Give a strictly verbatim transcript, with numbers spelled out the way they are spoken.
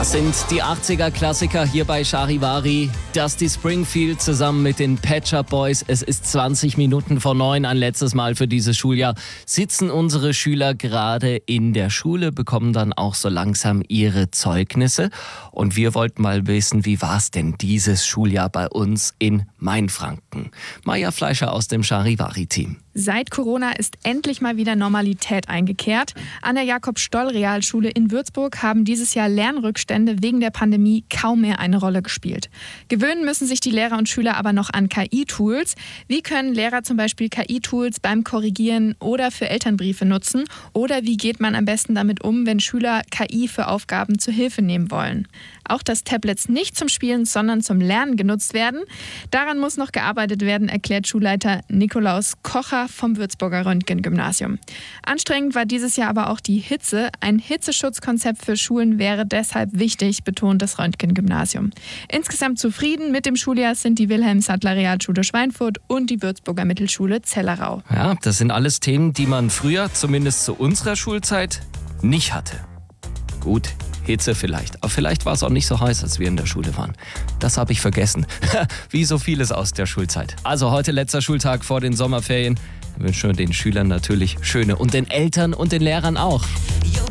Das sind die achtziger-Klassiker hier bei Charivari. Dusty Springfield zusammen mit den Pet Shop Boys. Es ist zwanzig Minuten vor neun, ein letztes Mal für dieses Schuljahr. Sitzen unsere Schüler gerade in der Schule, bekommen dann auch so langsam ihre Zeugnisse. Und wir wollten mal wissen, wie war es denn dieses Schuljahr bei uns in Mainfranken? Maja Fleischer aus dem Charivari-Team. Seit Corona ist endlich mal wieder Normalität eingekehrt. An der Jakob-Stoll-Realschule in Würzburg haben dieses Jahr Lernrückstände wegen der Pandemie kaum mehr eine Rolle gespielt. Gewöhnen müssen sich die Lehrer und Schüler aber noch an K I-Tools. Wie können Lehrer zum Beispiel K I-Tools beim Korrigieren oder für Elternbriefe nutzen? Oder wie geht man am besten damit um, wenn Schüler K I für Aufgaben zur Hilfe nehmen wollen? Auch dass Tablets nicht zum Spielen, sondern zum Lernen genutzt werden. Daran muss noch gearbeitet werden, erklärt Schulleiter Nikolaus Kocher vom Würzburger Röntgen-Gymnasium. Anstrengend war dieses Jahr aber auch die Hitze. Ein Hitzeschutzkonzept für Schulen wäre deshalb wichtig, betont das Röntgen-Gymnasium. Insgesamt zufrieden mit dem Schuljahr sind die Wilhelm-Sattler-Realschule Schweinfurt und die Würzburger Mittelschule Zellerau. Ja, das sind alles Themen, die man früher, zumindest zu unserer Schulzeit, nicht hatte. Gut, Hitze vielleicht. Aber vielleicht war es auch nicht so heiß, als wir in der Schule waren. Das habe ich vergessen. Wie so vieles aus der Schulzeit. Also heute letzter Schultag vor den Sommerferien. Wir wünschen den Schülern natürlich schöne und den Eltern und den Lehrern auch.